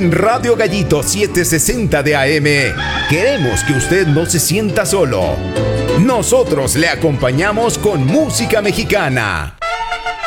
En Radio Gallito 760 de AM, queremos que usted no se sienta solo. Nosotros le acompañamos con música mexicana.